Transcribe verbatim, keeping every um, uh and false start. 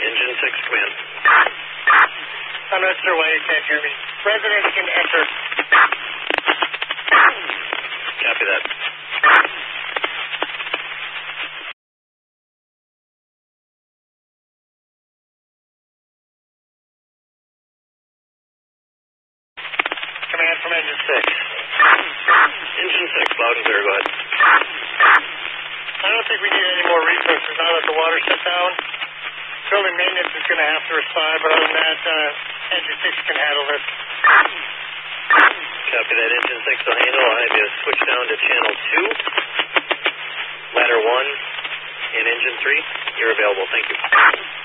Engine six, command. I'm not sure why you can't hear me. Residents can enter. Copy that. Command from Engine six. Engine six, loud and clear, go ahead. I don't think we need any more resources now that the water shut down. Building maintenance is going to have to respond, but other than that, uh, Engine six can handle this. Copy that, Engine six will handle. I'll have you switch down to channel two, ladder one, and engine three. You're available, thank you.